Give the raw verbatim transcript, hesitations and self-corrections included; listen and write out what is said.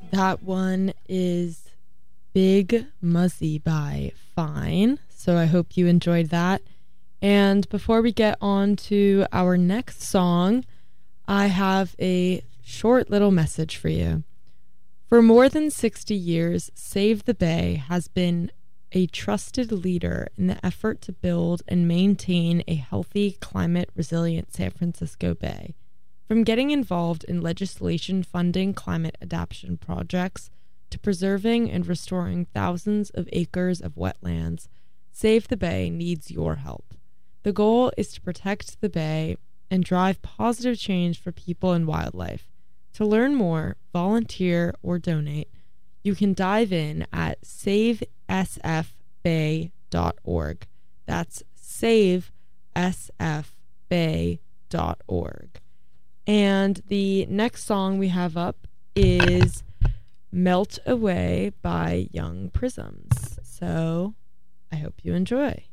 That one is Big Muzzy by Fine. So I hope you enjoyed that. And before we get on to our next song, I have a short little message for you. For more than sixty years, Save the Bay has been a trusted leader in the effort to build and maintain a healthy, climate-resilient San Francisco Bay. From getting involved in legislation funding climate adaptation projects to preserving and restoring thousands of acres of wetlands, Save the Bay needs your help. The goal is to protect the bay and drive positive change for people and wildlife. To learn more, volunteer, or donate, you can dive in at save s f bay dot org. That's save s f bay dot org. And the next song we have up is Melt Away by Young Prisms. So I hope you enjoy.